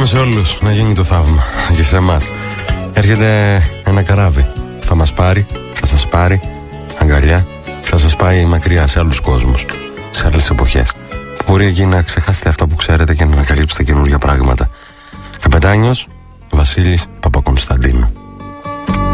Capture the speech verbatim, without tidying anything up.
Εύχομαι σε όλους να γίνει το θαύμα και σε εμάς. Έρχεται ένα καράβι. Θα μας πάρει, θα σας πάρει αγκαλιά, θα σας πάει μακριά σε άλλους κόσμους, σε άλλες εποχές. Μπορεί εκεί να ξεχάσετε αυτά που ξέρετε και να ανακαλύψετε καινούργια πράγματα. Καπετάνιος Βασίλης Παπακωνσταντίνου.